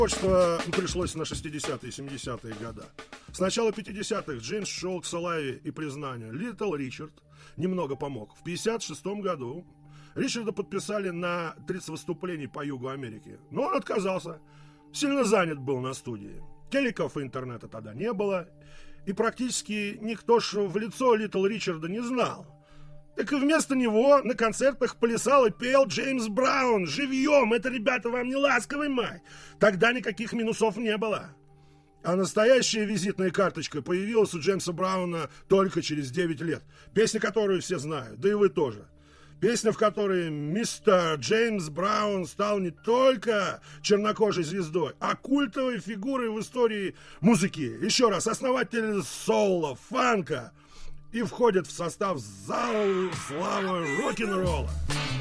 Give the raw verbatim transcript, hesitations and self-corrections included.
Творчество пришлось на шестидесятые и семидесятые годы. С начала пятидесятых Джеймс шел к славе и признанию. Литл Ричард немного помог. В пятьдесят шестом году Ричарда подписали на тридцать выступлений по югу Америки. Но он отказался. Сильно занят был на студии. Телеков и интернета тогда не было. И практически никто ж в лицо Литл Ричарда не знал. Так и вместо него на концертах плясал и пел Джеймс Браун. Живьем! Это, ребята, вам не ласковый май. Тогда никаких минусов не было. А настоящая визитная карточка появилась у Джеймса Брауна только через девять лет. Песня, которую все знают, да и вы тоже. Песня, в которой мистер Джеймс Браун стал не только чернокожей звездой, а культовой фигурой в истории музыки. Еще раз, основатель соула, фанка и входит в состав зала славы рок-н-ролла.